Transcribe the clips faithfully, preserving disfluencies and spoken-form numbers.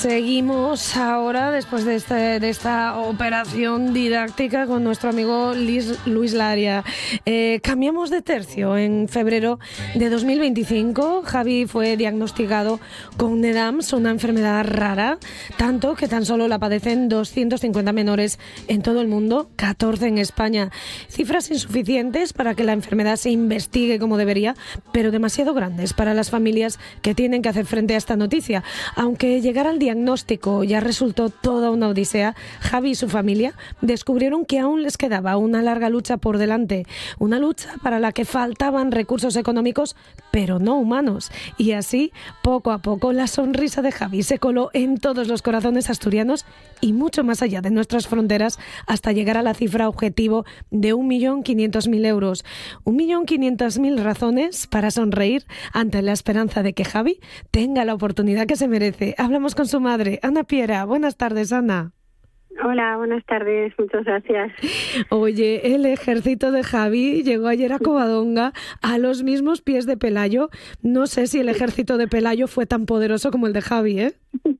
Seguimos ahora, después de, este, de esta operación didáctica, con nuestro amigo Luis, Luis Laria. Eh, cambiamos de tercio. En febrero de dos mil veinticinco, Javi fue diagnosticado con NEDAMS, una enfermedad rara, tanto que tan solo la padecen doscientos cincuenta menores en todo el mundo, catorce en España. Cifras insuficientes para que la enfermedad se investigue como debería, pero demasiado grandes para las familias que tienen que hacer frente a esta noticia. Aunque llegar al día diagnóstico ya resultó toda una odisea, Javi y su familia descubrieron que aún les quedaba una larga lucha por delante, una lucha para la que faltaban recursos económicos, pero no humanos. Y así, poco a poco, la sonrisa de Javi se coló en todos los corazones asturianos y mucho más allá de nuestras fronteras, hasta llegar a la cifra objetivo de un millón quinientos mil euros. un millón quinientos mil razones para sonreír ante la esperanza de que Javi tenga la oportunidad que se merece. Hablamos con su madre, Ana Piera. Buenas tardes, Ana. Hola, buenas tardes, muchas gracias. Oye, el ejército de Javi llegó ayer a Covadonga, a los mismos pies de Pelayo. No sé si el ejército de Pelayo fue tan poderoso como el de Javi, ¿eh?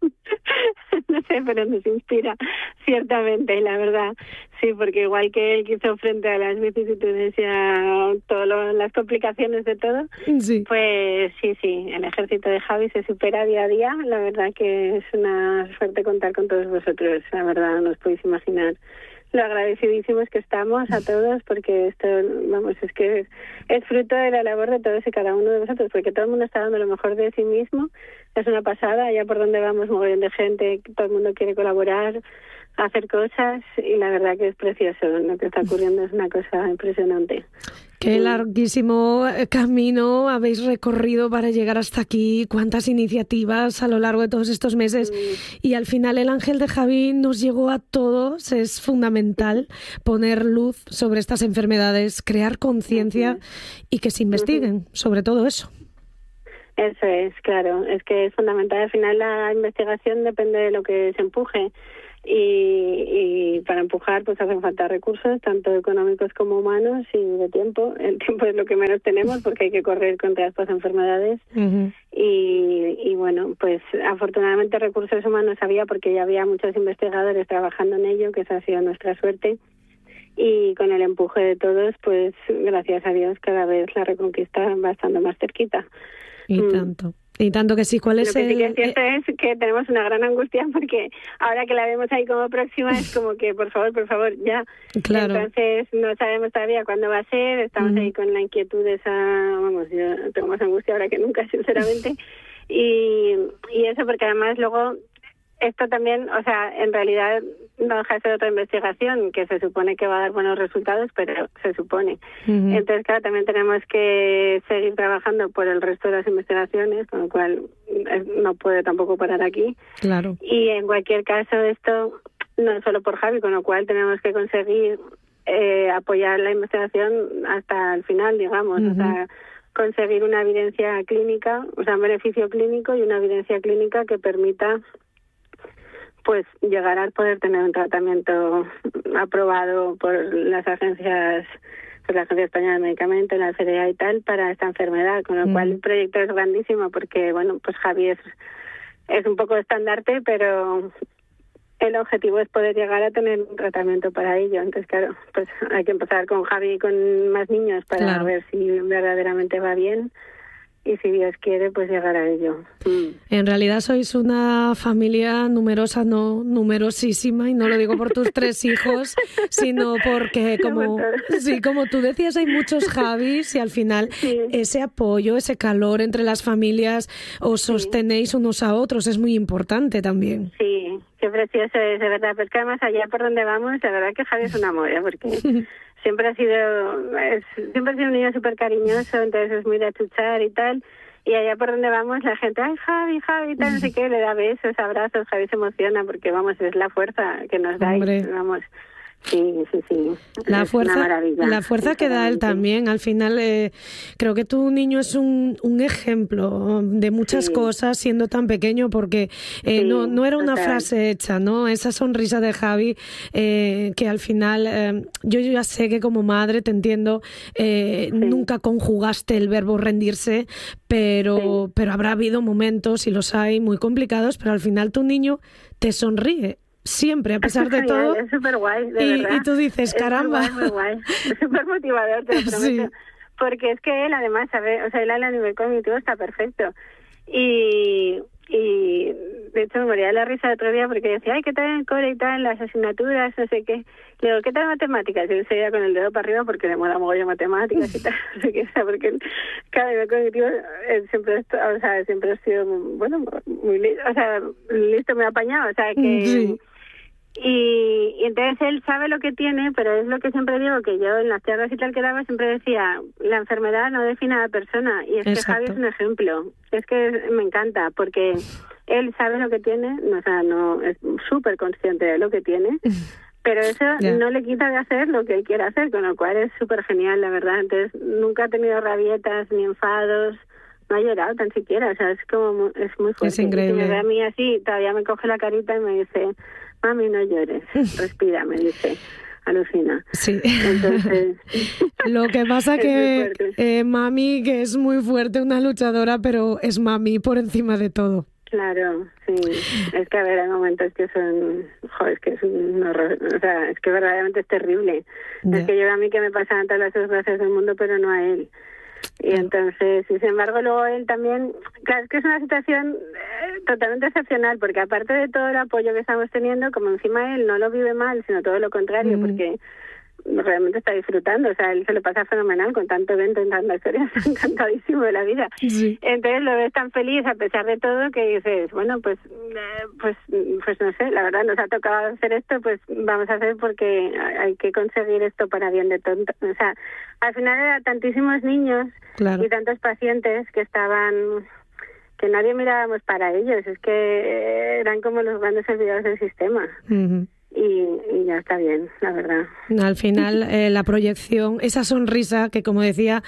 No sé, pero nos inspira, ciertamente, la verdad. Sí, porque igual que él quiso frente a las vicisitudes y a todas las complicaciones de todo, sí. Pues sí, sí, el ejército de Javi se supera día a día. La verdad que es una suerte contar con todos vosotros, la verdad, no os podéis imaginar lo agradecidísimos que estamos a todos, porque esto, vamos, es que es, es fruto de la labor de todos y cada uno de vosotros, porque todo el mundo está dando lo mejor de sí mismo. Es una pasada, allá por donde vamos, mogollón de gente, todo el mundo quiere colaborar, hacer cosas, y la verdad que es precioso. Lo que está ocurriendo es una cosa impresionante. Qué larguísimo camino habéis recorrido para llegar hasta aquí, cuántas iniciativas a lo largo de todos estos meses, mm. y al final el ángel de Javi nos llegó a todos. Es fundamental poner luz sobre estas enfermedades, crear conciencia uh-huh. y que se investiguen uh-huh. sobre todo eso. Eso es, claro, es que es fundamental. Al final la investigación depende de lo que se empuje. Y, y para empujar pues hacen falta recursos, tanto económicos como humanos, y de tiempo. El tiempo es lo que menos tenemos, porque hay que correr contra estas enfermedades. Uh-huh. y, y bueno, pues afortunadamente recursos humanos había, porque ya había muchos investigadores trabajando en ello, que esa ha sido nuestra suerte. Y con el empuje de todos, pues gracias a Dios cada vez la reconquista va estando más cerquita. Y mm. tanto. Y tanto que sí, ¿cuál es Lo que el...? sí que es cierto es que tenemos una gran angustia, porque ahora que la vemos ahí como próxima es como que, por favor, por favor, ya. Claro. Entonces no sabemos todavía cuándo va a ser, estamos mm. ahí con la inquietud de esa... Vamos, yo tengo más angustia ahora que nunca, sinceramente. y, y eso porque además luego... Esto también, o sea, en realidad no deja de ser otra investigación que se supone que va a dar buenos resultados, pero se supone. Uh-huh. Entonces, claro, también tenemos que seguir trabajando por el resto de las investigaciones, con lo cual no puede tampoco parar aquí. Claro. Y en cualquier caso, esto no es solo por Javi, con lo cual tenemos que conseguir eh, apoyar la investigación hasta el final, digamos, uh-huh. o sea, conseguir una evidencia clínica, o sea, un beneficio clínico y una evidencia clínica que permita pues llegar a poder tener un tratamiento aprobado por las agencias, por la Agencia Española de Medicamentos, la F D A y tal, para esta enfermedad, con lo mm. cual el proyecto es grandísimo, porque bueno, pues Javi es, es un poco estandarte, pero el objetivo es poder llegar a tener un tratamiento para ello. Entonces, claro, pues hay que empezar con Javi y con más niños para claro. ver si verdaderamente va bien. Y si Dios quiere, pues llegar a ello. Mm. En realidad sois una familia numerosa, no numerosísima, y no lo digo por tus tres hijos, sino porque, como sí, como tú decías, hay muchos Javis, y al final sí. ese apoyo, ese calor entre las familias, os sostenéis sí. unos a otros, es muy importante también. Sí, qué precioso es, de verdad. Pero que además allá por donde vamos, la verdad que Javi es un amor, ¿eh? Porque... Siempre ha sido es, siempre ha sido un niño súper cariñoso, entonces es muy de achuchar y tal. Y allá por donde vamos, la gente, ay, Javi, Javi, tal, no sé qué, le da besos, abrazos. Javi se emociona porque, vamos, es la fuerza que nos dais, vamos. Sí, sí, sí. La es fuerza, una maravilla, la fuerza que da él también. Al final, eh, creo que tu niño es un, un ejemplo de muchas sí. cosas siendo tan pequeño, porque eh, sí, no, no era una total. frase hecha, ¿no? Esa sonrisa de Javi, eh, que al final, eh, yo, yo ya sé que como madre te entiendo, eh, sí. nunca conjugaste el verbo rendirse, pero, sí. pero habrá habido momentos, y los hay, muy complicados, pero al final tu niño te sonríe. Siempre, a pesar de todo. Es súper guay, de y, verdad. Y tú dices, caramba. Es muy guay, muy guay. Es súper motivador, te lo prometo. Sí. Porque es que él, además, sabe, o sea, él a nivel cognitivo está perfecto. Y, y de hecho me moría de la risa el otro día porque decía, ay, ¿qué tal en el cole y tal, las asignaturas, no sé qué? Le digo, ¿qué tal matemáticas? Y él se iba con el dedo para arriba porque le mola mogollón matemáticas y tal, no sé qué, o sea, porque cada nivel cognitivo él siempre, o sea, siempre ha sido, bueno, muy listo, o sea, listo, me ha apañado, o sea, que... Sí. Y, y entonces él sabe lo que tiene, pero es lo que siempre digo, que yo en las charlas y tal que daba siempre decía, la enfermedad no define a la persona, y es Exacto. que Javi es un ejemplo, es que me encanta, porque él sabe lo que tiene, o sea, no es súper consciente de lo que tiene, pero eso yeah. no le quita de hacer lo que él quiere hacer, con lo cual es súper genial, la verdad. Entonces nunca ha tenido rabietas ni enfados, no ha llorado tan siquiera, o sea, es como, es muy fuerte. Es increíble. Y si me ve a mí así, todavía me coge la carita y me dice, mami, no llores, respira, me dice, alucina. Sí. Entonces, lo que pasa que eh, mami, que es muy fuerte, una luchadora, pero es mami por encima de todo. Claro, sí. Es que, a ver, hay momentos que son, joder, es que es un horror, o sea, es que verdaderamente es terrible. Yeah. Es que yo a mí que me pasaban todas las desgracias del mundo, pero no a él. Y entonces, y sin embargo, luego él también, claro, es que es una situación eh, totalmente excepcional, porque aparte de todo el apoyo que estamos teniendo, como encima él no lo vive mal, sino todo lo contrario, mm. porque realmente está disfrutando, o sea, él se lo pasa fenomenal con tanto evento y tanta historia, está encantadísimo de la vida. Sí. Entonces lo ves tan feliz a pesar de todo que dices, bueno, pues, eh, pues, pues no sé, la verdad nos ha tocado hacer esto, pues vamos a hacer porque hay que conseguir esto para bien de tonto. O sea, al final eran tantísimos niños claro. y tantos pacientes que estaban, que nadie mirábamos para ellos, es que eran como los grandes olvidados del sistema. Uh-huh. Y, y ya está bien, la verdad. Al final, eh, la proyección, esa sonrisa que, como decía,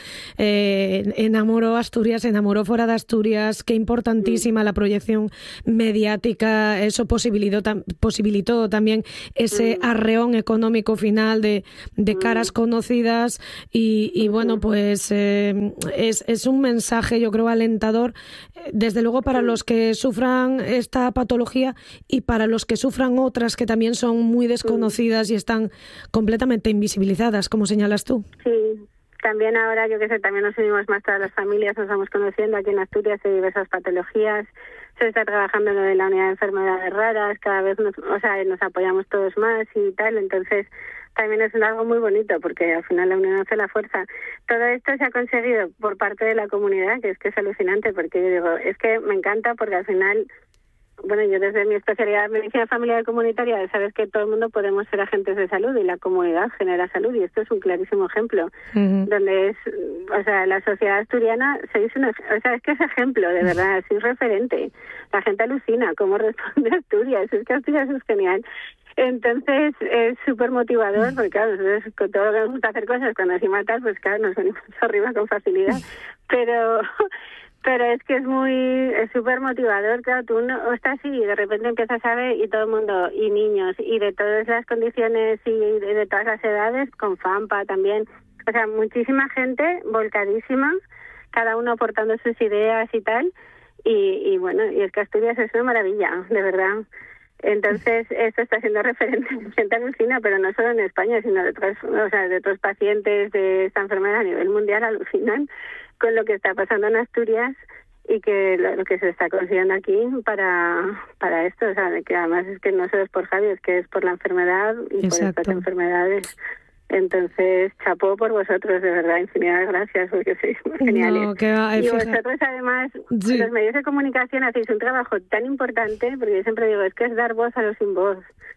eh, enamoró Asturias, enamoró fuera de Asturias, qué importantísima mm. la proyección mediática, eso posibilitó, tam, posibilitó también ese mm. arreón económico final de, de caras mm. conocidas y, y bueno, pues eh, es, es un mensaje, yo creo, alentador, desde luego para mm. los que sufran esta patología y para los que sufran otras que también son muy desconocidas sí. y están completamente invisibilizadas, como señalas tú. Sí, también ahora, yo que sé, también nos unimos más todas las familias, nos vamos conociendo aquí en Asturias de diversas patologías, se está trabajando en lo de la unidad de enfermedades raras, cada vez nos, o sea, nos apoyamos todos más y tal, entonces también es algo muy bonito porque al final la unión hace la fuerza. Todo esto se ha conseguido por parte de la comunidad, que es que es alucinante, porque yo digo, es que me encanta porque al final, bueno, yo desde mi especialidad de medicina familiar y comunitaria, sabes que todo el mundo podemos ser agentes de salud y la comunidad genera salud y esto es un clarísimo ejemplo, uh-huh. donde es, o sea, la sociedad asturiana se hizo, una, o sea, es que es ejemplo, de verdad, es un referente. La gente alucina cómo responde Asturias, es que Asturias es genial. Entonces es súper motivador porque claro, nosotros con todo lo que nos gusta hacer cosas, cuando encima tal, pues claro, nos venimos arriba con facilidad, pero... Pero es que es muy, es súper motivador, claro, tú no estás así y de repente empiezas a ver y todo el mundo, y niños, y de todas las condiciones y de, de todas las edades, con FAMPA también, o sea, muchísima gente volcadísima, cada uno aportando sus ideas y tal, y, y bueno, y es que Asturias es una maravilla, de verdad. Entonces, esto está siendo referente, gente alucina, pero no solo en España, sino de otros, o sea, de otros pacientes de esta enfermedad a nivel mundial alucinan con lo que está pasando en Asturias y que lo, lo que se está consiguiendo aquí para para esto, o sea, que además es que no solo es por Javi, es que es por la enfermedad y Exacto. por estas enfermedades. Entonces, chapó por vosotros, de verdad, infinidad de gracias, porque sois muy geniales. No, que va, y fija... vosotros, además, sí. los medios de comunicación hacéis un trabajo tan importante, porque yo siempre digo, es que es dar voz a los sin voz.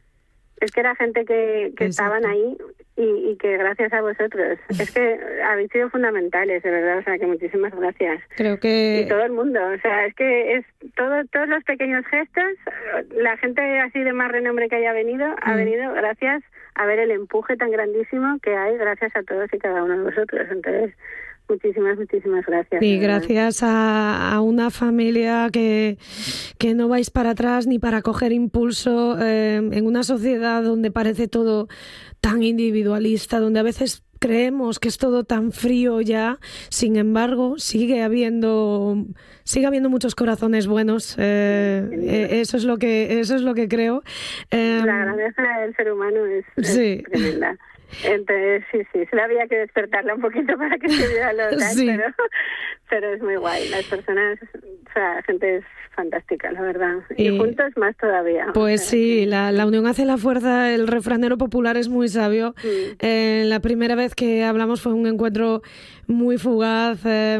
Es que era gente que, que estaban ahí y, y que gracias a vosotros. Es que habéis sido fundamentales, de verdad, o sea, que muchísimas gracias. Creo que... Y todo el mundo, o sea, es que es todo todos los pequeños gestos, la gente así de más renombre que haya venido, mm. ha venido gracias a ver el empuje tan grandísimo que hay gracias a todos y cada uno de vosotros. Entonces, muchísimas, muchísimas gracias. Y gracias a, a una familia que, que no vais para atrás ni para coger impulso eh, en una sociedad donde parece todo tan individualista, donde a veces creemos que es todo tan frío ya. Sin embargo, sigue habiendo sigue habiendo muchos corazones buenos. Eh, eh, eso es lo que eso es lo que creo. Eh, La grandeza del ser humano es, sí. es tremenda. Entonces, sí, sí, sí, había que despertarla un poquito para que se viera lo tal, sí. pero, pero es muy guay. Las personas, o sea, la gente es fantástica, la verdad. Y, y juntos más todavía. Pues o sea, sí, que... la, la unión hace la fuerza, el refranero popular es muy sabio. Mm. Eh, la primera vez que hablamos fue un encuentro muy fugaz, eh,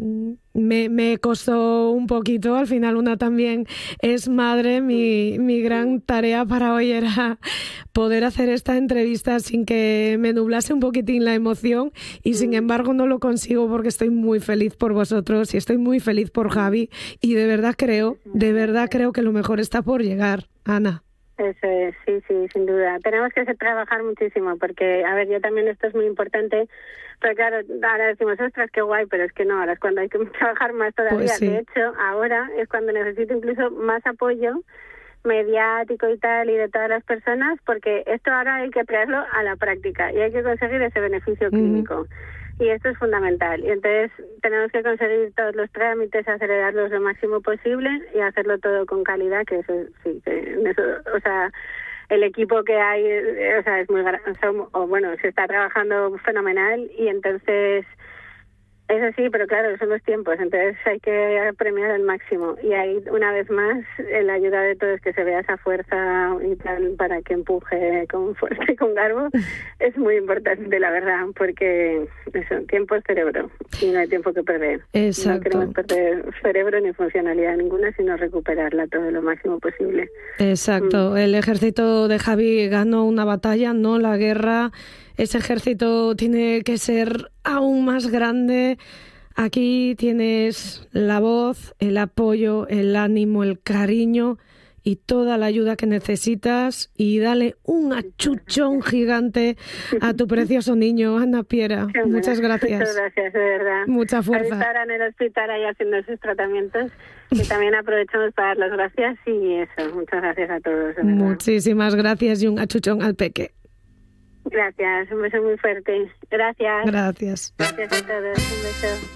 me, me costó un poquito, al final una también es madre, mi, mi gran tarea para hoy era poder hacer esta entrevista sin que me nublase un poquitín la emoción y sin embargo no lo consigo porque estoy muy feliz por vosotros y estoy muy feliz por Javi y de verdad creo, de verdad creo que lo mejor está por llegar, Ana. Eso es, sí, sí, sin duda. Tenemos que trabajar muchísimo porque, a ver, yo también esto es muy importante, pero claro, ahora decimos, ostras, qué guay, pero es que no, ahora es cuando hay que trabajar más todavía. Pues sí. De hecho, ahora es cuando necesito incluso más apoyo mediático y tal y de todas las personas, porque esto ahora hay que traerlo a la práctica y hay que conseguir ese beneficio clínico. Mm. Y esto es fundamental. Y entonces tenemos que conseguir todos los trámites, acelerarlos lo máximo posible y hacerlo todo con calidad, que eso sí, que en eso, o sea, el equipo que hay, o sea, es muy grande, o bueno, se está trabajando fenomenal y entonces eso sí, pero claro, son los tiempos, entonces hay que premiar al máximo. Y ahí, una vez más, la ayuda de todos, que se vea esa fuerza y tal para que empuje con fuerza y con garbo, es muy importante, la verdad, porque eso, tiempo es cerebro y no hay tiempo que perder. Exacto. No queremos perder cerebro ni funcionalidad ninguna, sino recuperarla todo lo máximo posible. Exacto. Mm. El ejército de Javi ganó una batalla, no la guerra. Ese ejército tiene que ser aún más grande. Aquí tienes la voz, el apoyo, el ánimo, el cariño y toda la ayuda que necesitas. Y dale un achuchón gigante a tu precioso niño, Ana Piera. Qué Muchas gracias. Muchas gracias, de verdad. Mucha fuerza. Ahorita ahora en el hospital ahí haciendo sus tratamientos. Y también aprovechamos para dar las gracias y eso. Muchas gracias a todos. Muchísimas gracias y un achuchón al peque. Gracias, un beso muy fuerte. Gracias. Gracias. Gracias a todos, un beso.